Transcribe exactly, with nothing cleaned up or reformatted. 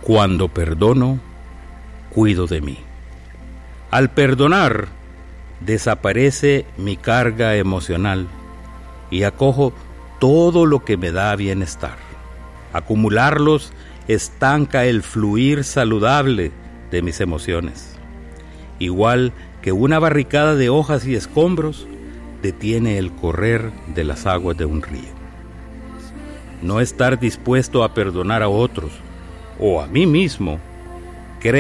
Cuando perdono, cuido de mí. Al perdonar, desaparece mi carga emocional y acojo todo lo que me da bienestar. Acumularlos estanca el fluir saludable de mis emociones. Igual que una barricada de hojas y escombros detiene el correr de las aguas de un río. No estar dispuesto a perdonar a otros o a mí mismo